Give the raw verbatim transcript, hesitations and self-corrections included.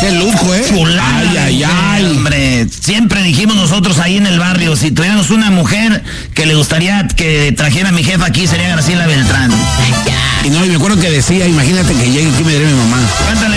Qué lujo, ¿eh? Chulada. Ay, ay, ay. Hombre, siempre dijimos nosotros ahí en el barrio, si tuviéramos una mujer que le gustaría que trajera a mi jefa aquí, sería Graciela Beltrán. Y no, y me acuerdo que decía, imagínate que llegue aquí y me diría mi mamá. Cuéntale.